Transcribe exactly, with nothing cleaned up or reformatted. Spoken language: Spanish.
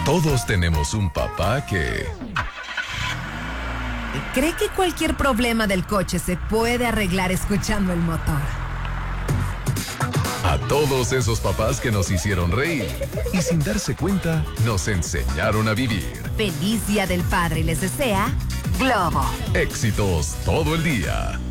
Todos tenemos un papá que... ¿cree que cualquier problema del coche se puede arreglar escuchando el motor? A todos esos papás que nos hicieron reír y sin darse cuenta nos enseñaron a vivir. Feliz Día del Padre les desea Globo. Éxitos todo el día.